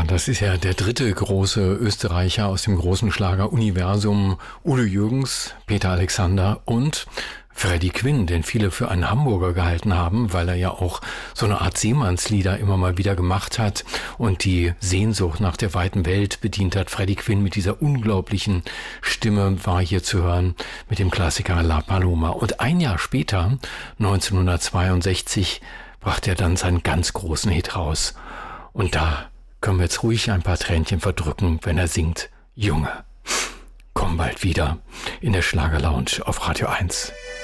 das ist ja der dritte große Österreicher aus dem großen Schlageruniversum. Udo Jürgens, Peter Alexander und Freddie Quinn, den viele für einen Hamburger gehalten haben, weil er ja auch so eine Art Seemannslieder immer mal wieder gemacht hat und die Sehnsucht nach der weiten Welt bedient hat. Freddie Quinn mit dieser unglaublichen Stimme war hier zu hören mit dem Klassiker La Paloma. Und ein Jahr später, 1962, brachte er dann seinen ganz großen Hit raus. Und da können wir jetzt ruhig ein paar Tränchen verdrücken, wenn er singt, Junge, komm bald wieder in der Schlagerlounge auf Radio 1.